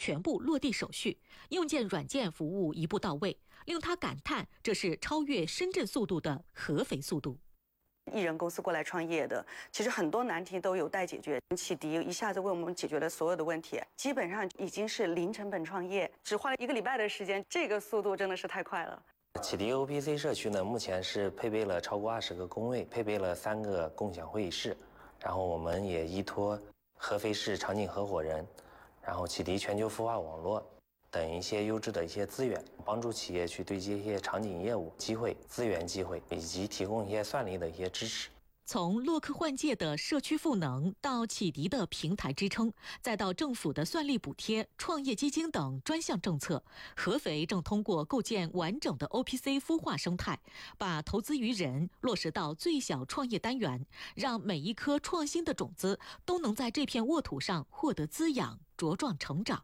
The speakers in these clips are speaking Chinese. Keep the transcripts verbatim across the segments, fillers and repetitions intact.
全部落地手续，硬件、软件服务一步到位，令他感叹这是超越深圳速度的合肥速度。 艺人公司过来创业的，其实很多难题都有待解决。启迪一下子为我们解决了所有的问题，基本上已经是零成本创业，只花了一个礼拜的时间，这个速度真的是太快了。 启迪 O P C 社区呢，目前是配备了超过二十个工位，配备了三个共享会议室，然后我们也依托合肥市场景合伙人，然后启迪全球孵化网络等一些优质的一些资源，帮助企业去对接一些场景业务机会、资源机会，以及提供一些算力的一些支持。 从洛克换届的社区赋能，到启迪的平台支撑，再到政府的算力补贴、创业基金等专项政策，合肥正通过构建完整的 O P C 孵化生态，把投资于人落实到最小创业单元，让每一颗创新的种子都能在这片沃土上获得滋养、茁壮成长。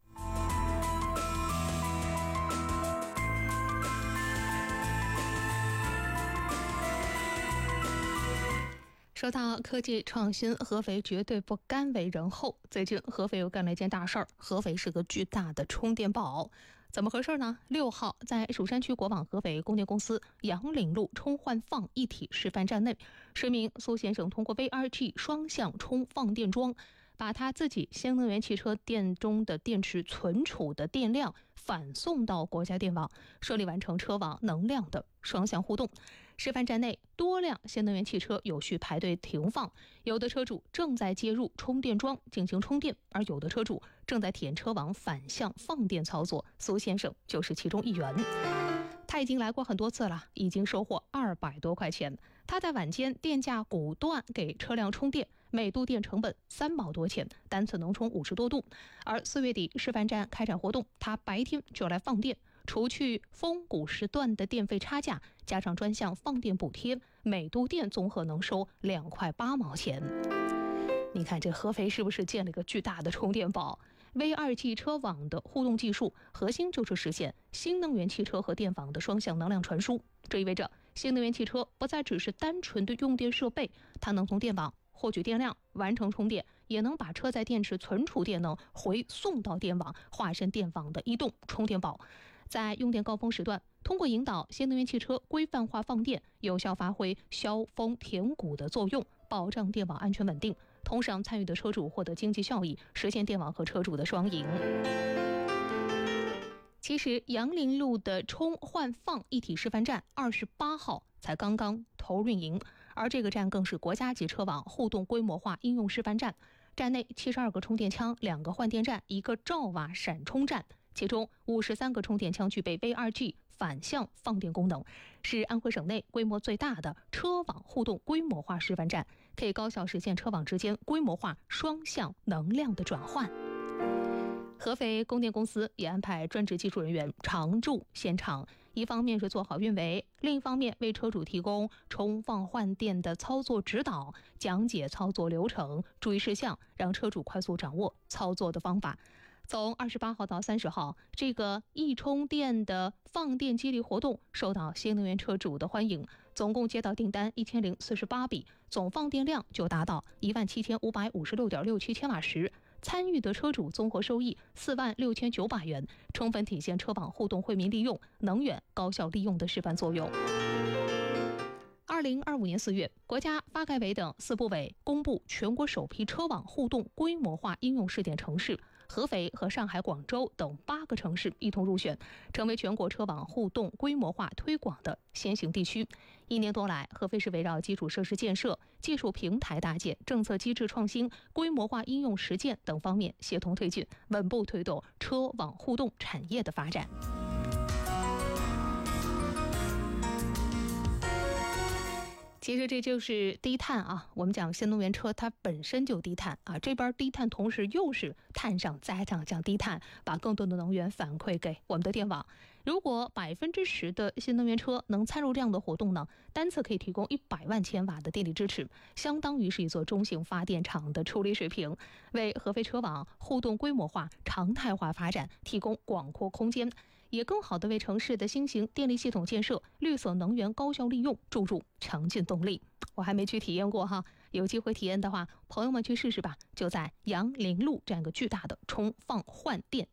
说到科技创新，合肥绝对不甘为人后。最近合肥又干了一件大事儿，合肥是个巨大的充电宝。怎么回事呢？六号在蜀山区国网合肥供电公司杨岭路充换放一体示范站内，市民苏先生通过 V R G 双向充放电桩，把他自己新能源汽车电中的电池存储的电量反送到国家电网，顺利完成车网能量的双向互动。示范站内多辆新能源汽车有序排队停放，有的车主正在接入充电桩进行充电，而有的车主正在体验车网反向放电操作。苏先生就是其中一员。他已经来过很多次了，已经收获二百多块钱。他在晚间电价谷段给车辆充电，每度电成本三毛多钱，单次能充五十多度。而四月底示范站开展活动，他白天就来放电，除去峰谷时段的电费差价，加上专项放电补贴，每度电综合能收两块八毛钱。你看这合肥是不是建了一个巨大的充电宝？ V 二 G 车网的互动技术核心就是实现新能源汽车和电网的双向能量传输。这意味着新能源汽车不再只是单纯的用电设备，它能从电网获取电量，完成充电，也能把车载电池存储电能回送到电网，化身电网的移动充电宝。在用电高峰时段，通过引导新能源汽车规范化放电，有效发挥消峰填谷的作用，保障电网安全稳定，同时让参与的车主获得经济效益，实现电网和车主的双赢。其实杨林路的充换放一体示范站二十八号才刚刚投入运营，而这个站更是国家级车网互动规模化应用示范站。站内七十二个充电枪，两个换电站，一个兆瓦闪充站，其中五十三个充电枪具备 V 二 G 反向放电功能，是安徽省内规模最大的车网互动规模化示范站，可以高效实现车网之间规模化双向能量的转换。合肥供电公司也安排专职技术人员常驻现场，一方面是做好运维，另一方面为车主提供充放换电的操作指导，讲解操作流程、注意事项，让车主快速掌握操作的方法。从二十八号到三十号，这个易充电的放电激励活动受到新能源车主的欢迎，总共接到订单一千零四十八笔，总放电量就达到一万七千五百五十六点六七千瓦时，参与的车主综合收益四万六千九百元，充分体现车网互动惠民利用、能源高效利用的示范作用。二零二五年四月，国家发改委等四部委公布全国首批车网互动规模化应用试点城市，合肥和上海、广州等八个城市一同入选，成为全国车网互动规模化推广的先行地区。一年多来，合肥市围绕基础设施建设、技术平台搭建、政策机制创新、规模化应用实践等方面协同推进，稳步推动车网互动产业的发展。其实这就是低碳啊，我们讲新能源车它本身就低碳啊，这边低碳同时又是碳上加上降低碳，把更多的能源反馈给我们的电网。如果百分之十的新能源车能参入这样的活动呢，单次可以提供一百万千瓦的电力支持，相当于是一座中型发电厂的处理水平，为合肥车网互动规模化、常态化发展提供广阔空间，也更好地为城市的新型电力系统建设、绿色能源高效利用注入强劲动力。我还没去体验过哈，有机会体验的话，朋友们去试试吧，就在杨林路这样一个巨大的充放换电